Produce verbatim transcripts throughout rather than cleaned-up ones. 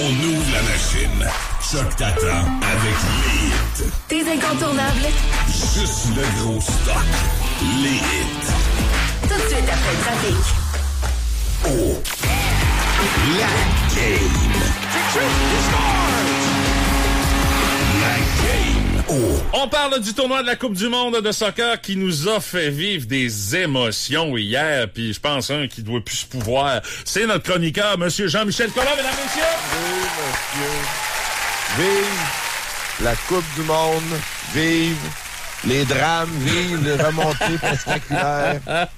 On ouvre la machine. Choc t'attend avec les hits. Tes incontournables. Juste le gros stock. Les hits. Tout de suite après le trafic. Oh. La game. La game. Oh. On parle du tournoi de la Coupe du monde de soccer qui nous a fait vivre des émotions hier, puis je pense un qui doit plus se pouvoir. C'est notre chroniqueur, Monsieur Jean-Michel Collin, mesdames, messieurs. Oui, monsieur. Vive la Coupe du monde. Vive les drames. Vive les remontées spectaculaires.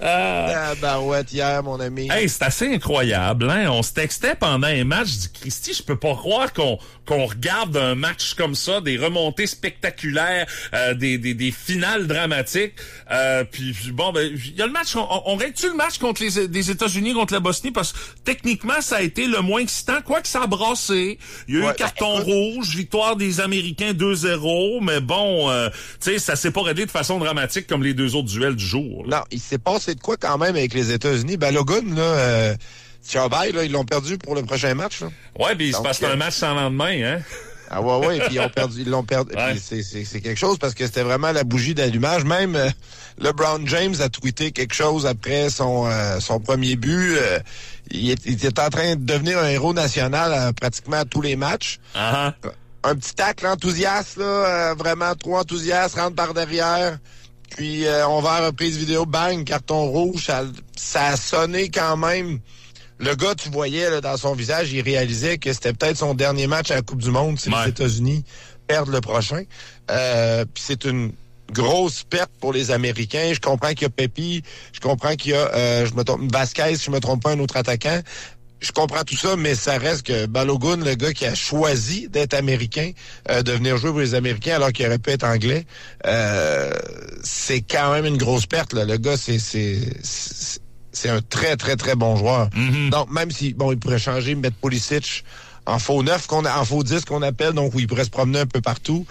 Tabarouette hier, mon ami. Hey, c'est assez incroyable, hein? On se textait pendant un match. Je dis, Christy, je peux pas croire qu'on qu'on regarde un match comme ça, des remontées spectaculaires, euh, des, des, des finales dramatiques. Euh, puis bon, ben, il y a le match. On, on règle-tu le match contre les, les États-Unis contre la Bosnie? Parce que techniquement, ça a été le moins excitant. Quoi que ça a brassé. Il y a eu Ouais, carton écoute, rouge, victoire des Américains deux zéro. Mais bon, euh, tu sais, ça s'est pas réglé de façon dramatique comme les deux autres duels du jour. Là. Non, il s'est passé de quoi quand même avec les États-Unis? Balogun, là, euh, Chaubai, là, ils l'ont perdu pour le prochain match, là. Ouais, puis il se passe euh, un match sans lendemain, hein? Ah ouais, ouais, puis ils ont perdu, ils l'ont perdu. Ouais. Puis c'est, c'est, c'est quelque chose parce que c'était vraiment la bougie d'allumage. Même euh, LeBron James a tweeté quelque chose après son euh, son premier but. Euh, il, est, il était en train de devenir un héros national à pratiquement tous les matchs. Ah uh-huh. Un petit tacle enthousiaste, là, euh, vraiment trop enthousiaste, rentre par derrière. Puis euh, on va à reprise vidéo, bang, carton rouge. Ça, ça a sonné quand même. Le gars, tu voyais là, dans son visage, il réalisait que c'était peut-être son dernier match à la Coupe du monde si ouais. les États-Unis perdent le prochain. Euh, puis c'est une grosse perte pour les Américains. Je comprends qu'il y a Pepi, je comprends qu'il y a euh, je me trompe, Vasquez, si je me trompe pas, un autre attaquant. Je comprends tout ça, mais ça reste que Balogun, le gars qui a choisi d'être américain, euh, de venir jouer pour les Américains alors qu'il aurait pu être anglais, euh, c'est quand même une grosse perte. Là. Le gars, c'est, c'est, c'est, c'est un très, très, très bon joueur. Mm-hmm. Donc, même si, bon, il pourrait changer, mettre Pulisic en faux neuf, qu'on a, en faux dix qu'on appelle, donc où il pourrait se promener un peu partout.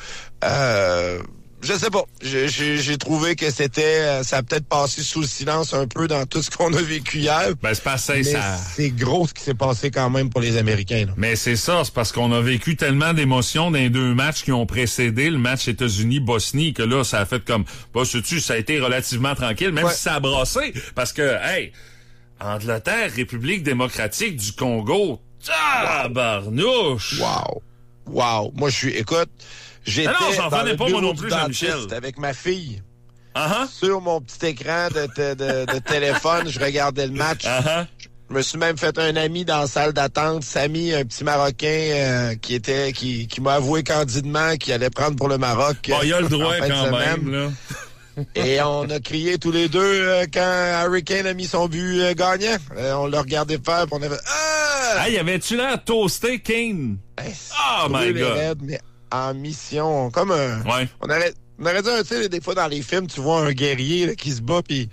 Euh, Je sais pas. J'ai, j'ai, j'ai trouvé que c'était... Ça a peut-être passé sous le silence un peu dans tout ce qu'on a vécu hier. Ben, c'est pas ça, mais ça... c'est gros ce qui s'est passé quand même pour les Américains. Là. Mais c'est ça, c'est parce qu'on a vécu tellement d'émotions dans les deux matchs qui ont précédé le match États-Unis-Bosnie que là, ça a fait comme... Bah, sais-tu, ça a été relativement tranquille, même ouais. si ça a brassé. Parce que, hey, Angleterre, République démocratique du Congo, tabarnouche! Wow! Wow! Moi, je suis... Écoute... J'étais ah non, j'en dans venais le pas moi bureau non du plus, dentiste Jean-Michel. avec ma fille. Uh-huh. Sur mon petit écran de, de, de, de téléphone, je regardais le match. Uh-huh. Je me suis même fait un ami dans la salle d'attente, Samy, un petit Marocain euh, qui était qui, qui m'a avoué candidement qu'il allait prendre pour le Maroc. Bon, il y a le droit quand semaine. même, là. Et on a crié tous les deux euh, quand Harry Kane a mis son but euh, gagnant. Euh, on l'a regardé faire, puis on a fait ah! Hey, avait-tu l'air toasté, Kane? Hey, oh my God! Raides, mais en mission, comme un... Ouais. On aurait, on aurait dit, tu sais, des fois dans les films, tu vois un guerrier là, qui se bat, puis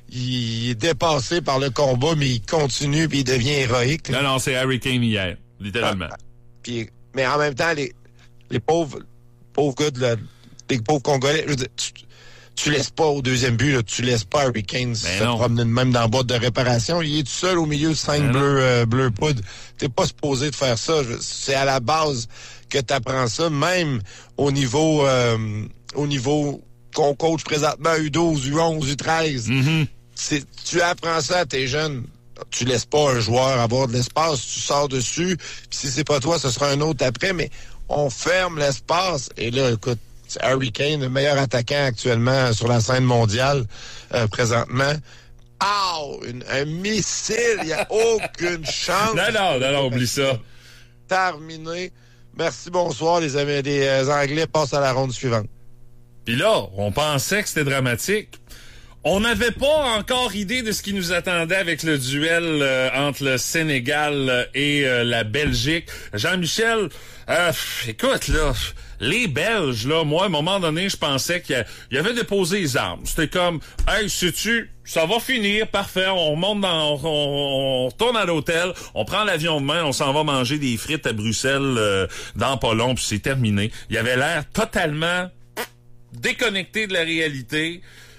il est dépassé par le combat, mais il continue, puis il devient héroïque. Là. Non, non, c'est Harry Kane hier, littéralement. Ah, puis, mais en même temps, les, les pauvres pauvres gars, de la, les pauvres Congolais, je veux dire, tu, tu laisses pas au deuxième but, là, tu laisses pas Harry Kane se promener de même dans la boîte de réparation. Il est tout seul au milieu de cinq bleus euh, bleu poudre. T'es pas supposé de faire ça. Je, c'est à la base que tu apprends ça, même au niveau euh, au niveau qu'on coach présentement U douze, U onze, U treize. Mm-hmm. C'est, tu apprends ça à tes jeunes. Tu laisses pas un joueur avoir de l'espace, tu sors dessus, puis si c'est pas toi, ce sera un autre après, mais on ferme l'espace. Et là, écoute, c'est Harry Kane, le meilleur attaquant actuellement sur la scène mondiale euh, présentement. Ah, un missile, il n'y a aucune chance. Non, non, non, non, oublie ça. Terminé. Merci, bonsoir. Les, les euh, Anglais passent à la ronde suivante. Puis là, on pensait que c'était dramatique. On n'avait pas encore idée de ce qui nous attendait avec le duel euh, entre le Sénégal et euh, la Belgique. Jean-Michel, euh, écoute, là, les Belges, là, moi, à un moment donné, je pensais qu'il y avait déposé les armes. C'était comme, hey, sais-tu, ça va finir, parfait, on monte dans, on, on retourne à l'hôtel, on prend l'avion demain, on s'en va manger des frites à Bruxelles euh, dans pas long, puis c'est terminé. Il avait l'air totalement déconnecté de la réalité.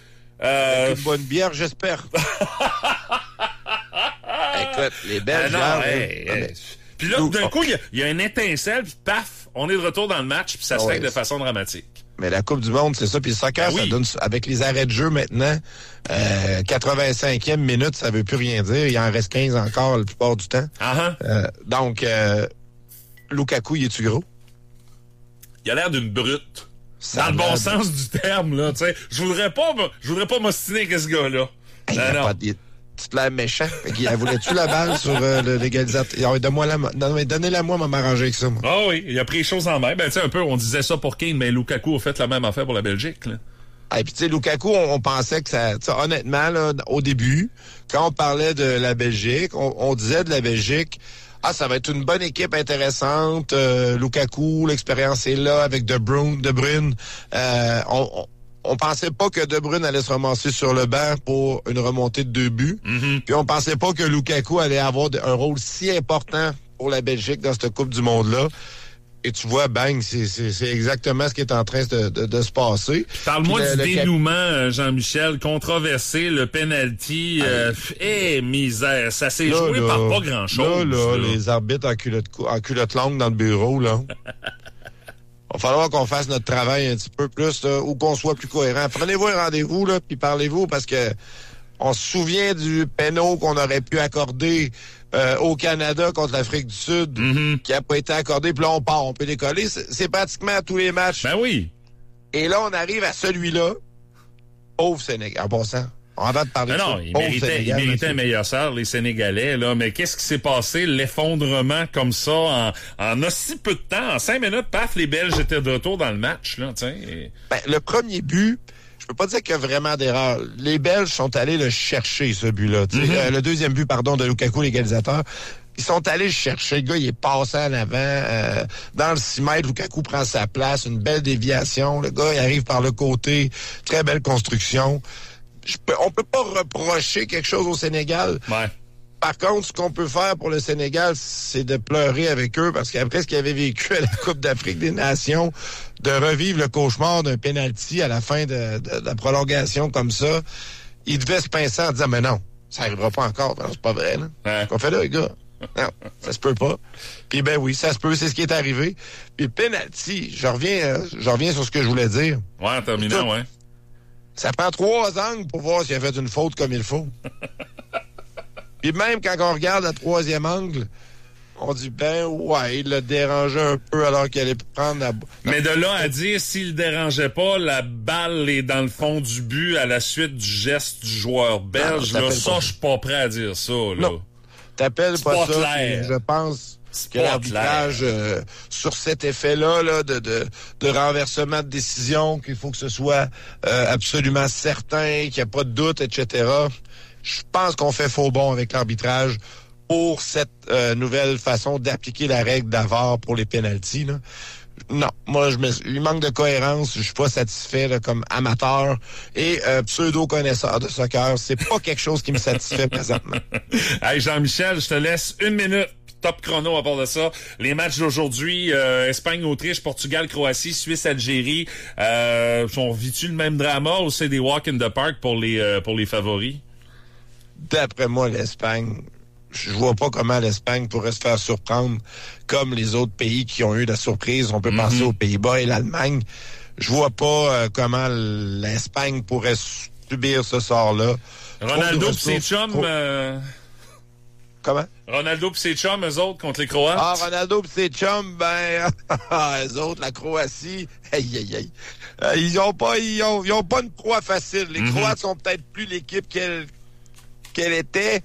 Euh... Avec une bonne bière, j'espère. Écoute, les Belges... Ah non, là, hey, là, hey. mais... Puis là, d'un coup, il y a, il y a une étincelle, puis paf, on est de retour dans le match, puis ça se Ah ouais, règle de façon dramatique. Mais la Coupe du Monde, c'est ça. Puis le soccer, Ben oui. ça donne, avec les arrêts de jeu maintenant, euh, quatre-vingt-cinquième minute, ça veut plus rien dire. Il en reste quinze encore la plupart du temps. Ah uh-huh. euh, donc, euh, Lukaku, il est-tu gros? Il a l'air d'une brute. Ça dans le bon a- sens du terme, là, tu sais. Je voudrais pas, me- je voudrais pas m'ostiner avec ce gars-là. Hey, il Non, a non. pas de- Tu te l'air méchant. Fait qu'il a- voulais-tu la balle sur euh, le légalisateur? Ah, donne-moi la, non, mais donnez-la moi, on va m'arranger avec ça, moi. Ah oui, il a pris les choses en main. Ben, tu sais, un peu, on disait ça pour Kane, mais Lukaku a fait la même affaire pour la Belgique, là. Et puis, tu sais, Lukaku, on, on pensait que ça... tu sais, honnêtement, là, au début, quand on parlait de la Belgique, on, on disait de la Belgique, ah, ça va être une bonne équipe intéressante. Euh, Lukaku, l'expérience est là avec De Bruyne. De Bruyne euh, on, on, on pensait pas que De Bruyne allait se ramasser sur le banc pour une remontée de deux buts. Mm-hmm. Puis on pensait pas que Lukaku allait avoir de- un rôle si important pour la Belgique dans cette Coupe du Monde-là. Et tu vois, bang, c'est, c'est, c'est exactement ce qui est en train de, de, de se passer. Parle-moi Puis du le- le cap- dénouement, euh, Jean-Michel, controversé, le penalty. Euh, eh, misère, ça s'est Là, joué là, par pas grand-chose. Là, là, là. les arbitres en culotte, cou- en culotte longue dans le bureau, là. Il va falloir qu'on fasse notre travail un petit peu plus, là, ou qu'on soit plus cohérent. Prenez-vous un rendez-vous, là, puis parlez-vous, parce que on se souvient du péno qu'on aurait pu accorder euh, au Canada contre l'Afrique du Sud, Mhm. qui n'a pas été accordé, puis là, on part, on peut décoller. C'est, c'est pratiquement à tous les matchs. Ben oui. Et là, on arrive à celui-là. Pauvre Sénégal. En passant, avant de parler Ben de non, ça, ils pauvre méritaient, ils Sénégal, méritaient un monsieur. meilleur sort, les Sénégalais, là. Mais qu'est-ce qui s'est passé? L'effondrement comme ça, en, en aussi peu de temps, en cinq minutes, paf, les Belges étaient de retour dans le match, là, tu sais. Et- Ben, le premier but, je peux pas dire qu'il y a vraiment d'erreur. Les Belges sont allés le chercher, ce but-là. tu sais. Mhm. Euh, le deuxième but, pardon, de Lukaku, l'égalisateur. Ils sont allés le chercher. Le gars, il est passé en avant. euh, dans le six mètres, Lukaku prend sa place. Une belle déviation. Le gars, il arrive par le côté. Très belle construction. Je peux, on peut pas reprocher quelque chose au Sénégal. Ouais. Par contre, ce qu'on peut faire pour le Sénégal, c'est de pleurer avec eux, parce qu'après ce qu'ils avaient vécu à la Coupe d'Afrique des Nations, de revivre le cauchemar d'un penalty à la fin de, de- de la prolongation comme ça, ils devaient se pincer en disant, mais non, ça arrivera pas encore. Non, c'est pas vrai, là. Ouais. Qu'on fait là, les gars? Non, ça se peut pas. Puis ben oui, ça se peut, c'est ce qui est arrivé. Puis le penalty, je reviens, euh, je reviens sur ce que je voulais dire. Ouais, en terminant, Écoute, ouais. Ça prend trois angles pour voir s'il a fait une faute comme il faut. Puis même quand on regarde le troisième angle, on dit, ben ouais, il l'a dérangé un peu alors qu'il allait prendre la... Mais de là à dire, s'il dérangeait pas, la balle est dans le fond du but à la suite du geste du joueur belge, Non, là, t'appelles ça, pas je suis pas prêt à dire ça, là. Non. T'appelles C'est pas pas ça, clair. puis je pense C'est que pas l'arbitrage euh, sur cet effet-là là, de, de, de renversement de décision, qu'il faut que ce soit euh, absolument certain, qu'il n'y a pas de doute, et cetera. Je pense qu'on fait faux bon avec l'arbitrage pour cette euh, nouvelle façon d'appliquer la règle d'avare pour les pénaltys. Là. Non, moi, je me, il manque de cohérence. Je suis pas satisfait là, comme amateur et euh, pseudo-connaisseur de soccer. C'est pas quelque chose qui me satisfait présentement. Hey, Jean-Michel, je te laisse une minute. Top chrono à part de ça. Les matchs d'aujourd'hui, euh, Espagne, Autriche, Portugal, Croatie, Suisse, Algérie. Euh, on vit-tu le même drama ou c'est des walk in the park pour les, euh, pour les favoris? D'après moi, l'Espagne, je vois pas comment l'Espagne pourrait se faire surprendre comme les autres pays qui ont eu la surprise. On peut Mm-hmm. penser aux Pays-Bas et l'Allemagne. Je vois pas euh, comment l'Espagne pourrait subir ce sort-là. Ronaldo Trop de pis ses ressources, chums, trop- euh, Comment? Ronaldo pis ses chums, eux autres, contre les Croates? Ah, Ronaldo pis ses chums, ben, eux autres, la Croatie, aïe, aïe, aïe. Euh, ils ont pas, ils ont, ils ont pas une proie facile. Les Mhm. Croates sont peut-être plus l'équipe qu'elle, qu'elle était,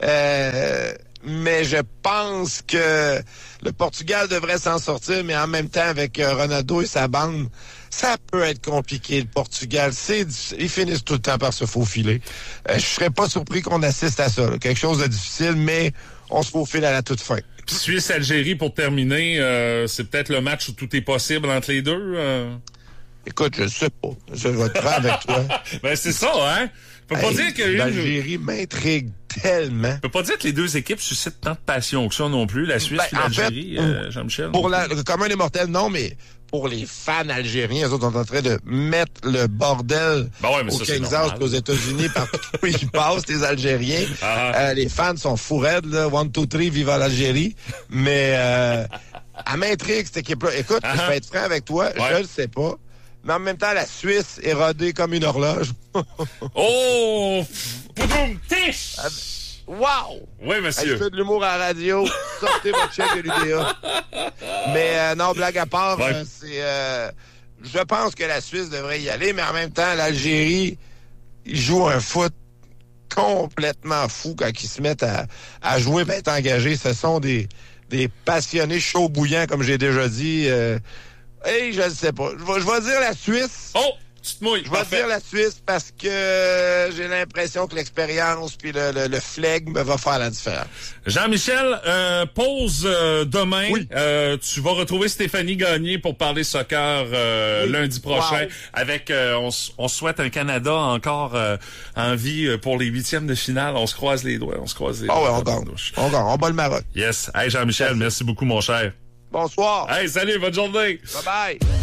euh, mais je pense que le Portugal devrait s'en sortir, mais en même temps, avec euh, Ronaldo et sa bande, ça peut être compliqué, le Portugal. C'est, difficile. Ils finissent tout le temps par se faufiler. Euh, je serais pas surpris qu'on assiste à ça, là. Quelque chose de difficile, mais on se faufile à la toute fin. Puis Suisse-Algérie, pour terminer, euh, c'est peut-être le match où tout est possible entre les deux? euh? Écoute, je sais pas. Je vais être franc avec toi. Ben, c'est ça, hein? Je peux pas Hey, dire que une... l'Algérie m'intrigue tellement. Je peux pas dire que les deux équipes suscitent tant de passion que ça non plus, la Suisse Ben, et en fait, l'Algérie, euh, Jean-Michel. Pour la, le commun des mortels, non, mais pour les fans algériens. Eux autres sont en train de mettre le bordel ben ouais, mais au ça, c'est Kansas, normal. aux États-Unis, partout où ils passent, les Algériens. Ah. Euh, les fans sont fous raides, là. One, two, three, vive l'Algérie. Mais euh, elle m'intrigue, cette équipe-là. Écoute, Ah. je vais être franc avec toi, Ouais. je le sais pas. Mais en même temps, la Suisse est rodée comme une horloge. Oh! Poudoum, tiche! Wow! Oui, Hey, monsieur. je fais de l'humour à la radio. Sortez votre chèque de l'U D A. Mais euh, non, blague à part, Ouais. euh, c'est... Euh, je pense que la Suisse devrait y aller, mais en même temps, l'Algérie, ils jouent un foot complètement fou quand ils se mettent à, à jouer et être engagés. Ce sont des, des passionnés chauds bouillants, comme j'ai déjà dit. Euh, hey, je ne sais pas. Je vais, je vais dire la Suisse. Oh! Tu te mouilles. Je vais dire la Suisse parce que j'ai l'impression que l'expérience puis le, le, le flegme va faire la différence. Jean-Michel, euh, pause euh, demain. Oui. Euh, tu vas retrouver Stéphanie Gagné pour parler soccer euh, Oui. lundi prochain. Wow. Avec, euh, on, s- on souhaite un Canada encore euh, en vie euh, pour les huitièmes de finale. On se croise les doigts. On se croise les Ah doigts. ouais, on gagne. On gagne. On bat le Maroc. Yes. Hey Jean-Michel, merci beaucoup mon cher. Bonsoir. Hey, salut, bonne journée. Bye bye.